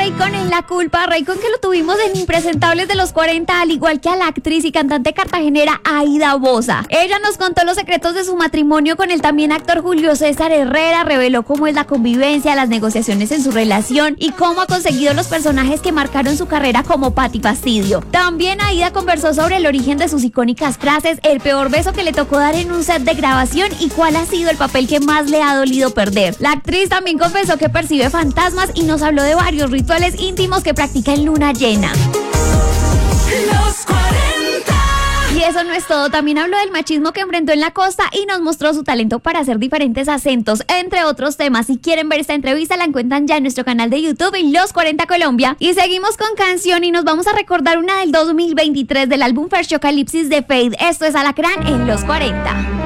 Raycon en La Culpa. Raycon, que lo tuvimos en Impresentables de los 40, al igual que a la actriz y cantante cartagenera Aida Boza. Ella nos contó los secretos de su matrimonio con el también actor Julio César Herrera, reveló cómo es la convivencia, las negociaciones en su relación y cómo ha conseguido los personajes que marcaron su carrera, como Pati Fastidio. También Aida conversó sobre el origen de sus icónicas frases, el peor beso que le tocó dar en un set de grabación y cuál ha sido el papel que más le ha dolido perder. La actriz también confesó que percibe fantasmas y nos habló de varios rituales íntimos que practica en luna llena. Los 40. Y eso no es todo, también habló del machismo que enfrentó en la costa y nos mostró su talento para hacer diferentes acentos, entre otros temas. Si quieren ver esta entrevista, la encuentran ya en nuestro canal de YouTube, en Los 40 Colombia. Y seguimos con canción y nos vamos a recordar una del 2023 del álbum Ferchocalipsis de Fade. Esto es Alacrán en Los 40.